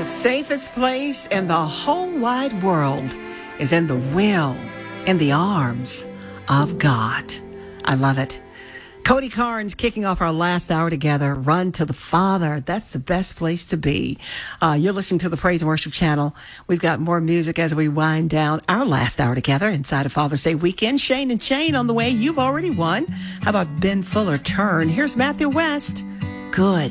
The safest place in the whole wide world is in the will, in the arms of God. I love it. Cody Carnes kicking off our last hour together. Run to the Father. That's the best place to be. You're listening to the Praise and Worship Channel. We've got more music as we wind down our last hour together inside of Father's Day weekend. Shane and Shane on the way. You've already won. How about Ben Fuller Turn? Here's Matthew West. Good.